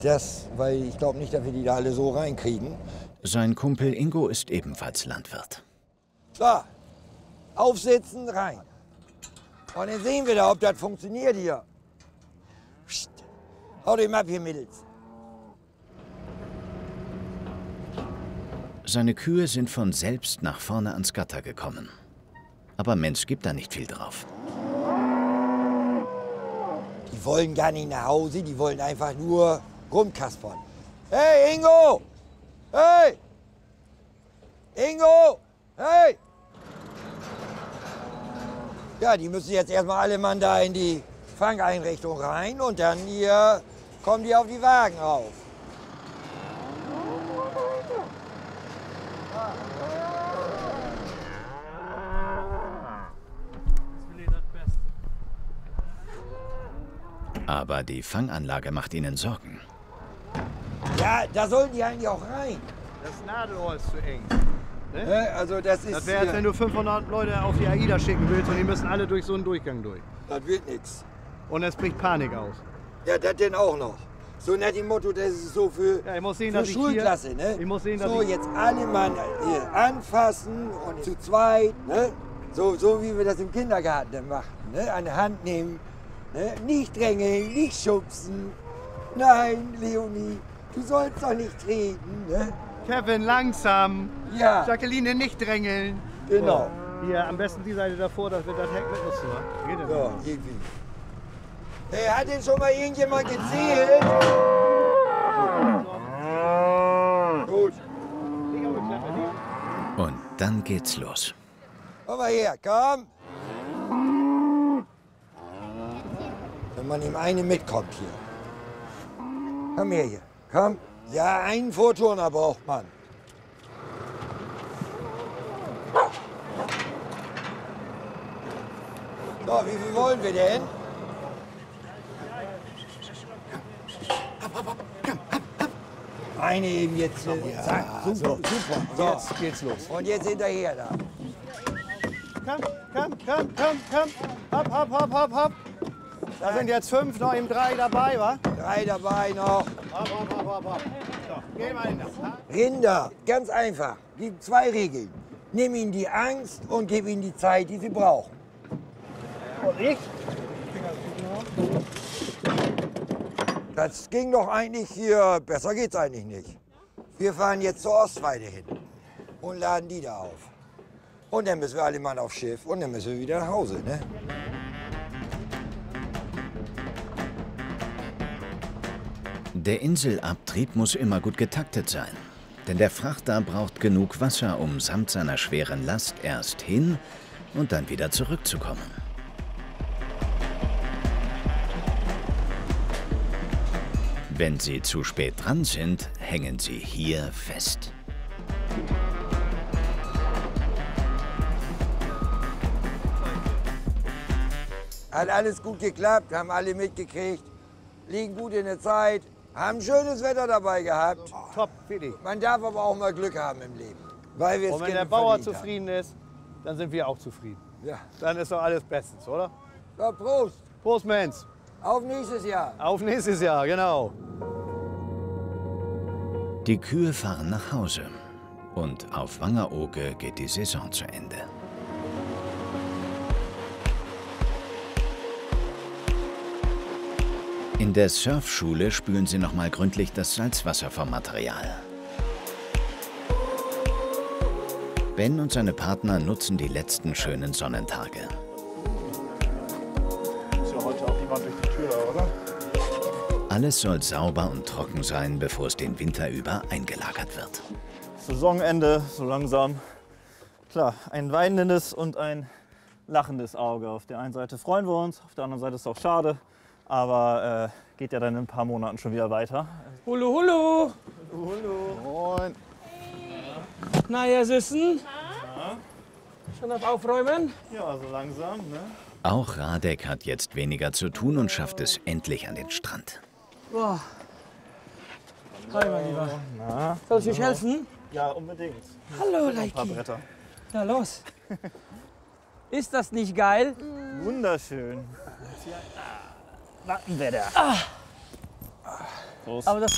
Weil ich glaube nicht, dass wir die da alle so reinkriegen. Sein Kumpel Ingo ist ebenfalls Landwirt. So, aufsitzen, rein. Und dann sehen wir da, ob das funktioniert hier. Psst. Hau dem ab hier, Mädels. Seine Kühe sind von selbst nach vorne ans Gatter gekommen. Aber Mensch gibt da nicht viel drauf. Die wollen gar nicht nach Hause, die wollen einfach nur rumkaspern. Hey, Ingo! Hey! Ingo! Hey! Ja, die müssen jetzt erstmal alle Mann da in die Fangeinrichtung rein und dann hier kommen die auf die Wagen rauf. Aber die Fanganlage macht ihnen Sorgen. Ja, da sollen die eigentlich auch rein. Das Nadelrohr ist zu eng. Ne? Ne? Also das ist. Das wäre, als wenn du 500 Leute auf die AIDA schicken willst und die müssen alle durch so einen Durchgang durch. Das wird nichts. Und es bricht Panik aus. Ja, das denn auch noch. So nach dem Motto, das ist so für, Ja, ich muss sehen, für dass ich Schulklasse, hier, ne? Ich muss sehen, dass so, ich jetzt alle Mann hier anfassen und zu zweit, ne? So wie wir das im Kindergarten dann machen, ne? An die Hand nehmen, ne? Nicht drängeln, nicht schubsen. Nein, Leonie, du sollst doch nicht treten, ne? Kevin, langsam. Ja, Jacqueline, nicht drängeln. genau. Hier, am besten die Seite davor, dass wir das Heck mitnutzen. Geht das? Ja, irgendwie. Hey, hat denn schon mal irgendjemand gezählt? Gut. Und dann geht's los. Komm mal her, komm. Wenn man ihm eine mitkommt hier. Komm her hier, komm. Ja, einen Vorturner braucht man. So, wie viel wollen wir denn? Eine eben jetzt. Zack, super, super. So, Jetzt geht's los. und jetzt hinterher da. Komm. Hopp. Da sind jetzt 5, noch eben 3 dabei, wa? 3 dabei noch. Hopp. So, geh mal hin da. Rinder, ganz einfach. Gibt 2 Regeln. Nimm ihnen die Angst und gib ihnen die Zeit, die sie brauchen. Und ich? Das ging doch eigentlich hier, besser geht's eigentlich nicht. Wir fahren jetzt zur Ostweide hin und laden die da auf. Und dann müssen wir alle Mann aufs Schiff und dann müssen wir wieder nach Hause, ne? Der Inselabtrieb muss immer gut getaktet sein. Denn der Frachter braucht genug Wasser, um samt seiner schweren Last erst hin und dann wieder zurückzukommen. Wenn sie zu spät dran sind, hängen sie hier fest. Hat alles gut geklappt, haben alle mitgekriegt, liegen gut in der Zeit, haben schönes Wetter dabei gehabt. Top, Fidi. Man darf aber auch mal Glück haben im Leben, weil wir es Und wenn der genug Bauer verdient zufrieden ist, dann sind wir auch zufrieden. haben. Ja. Dann ist doch alles bestens, oder? So, Prost, Prost, Mensch. auf nächstes Jahr. Auf nächstes Jahr, genau. Die Kühe fahren nach Hause und auf Wangerooge geht die Saison zu Ende. In der Surfschule spülen sie noch mal gründlich das Salzwasser vom Material. Ben und seine Partner nutzen die letzten schönen Sonnentage. Ist ja heute auch niemand durch die Tür, oder? Alles soll sauber und trocken sein, bevor es den Winter über eingelagert wird. Saisonende, so langsam. Klar, ein weinendes und ein lachendes Auge. Auf der einen Seite freuen wir uns, auf der anderen Seite ist es auch schade. Aber geht ja dann in ein paar Monaten schon wieder weiter. Hallo, hallo. Moin. Na, ihr Süßen? Schon auf Aufräumen? Ja, so langsam, ne? Auch Radek hat jetzt weniger zu tun und schafft es endlich an den Strand. Boah. Hi, mein Lieber. Na? Soll ich euch helfen? Ja, unbedingt. Hallo, Ein paar Leiki. Bretter. Na los. Ist das nicht geil? Wunderschön. Wattenwetter. Prost. Aber das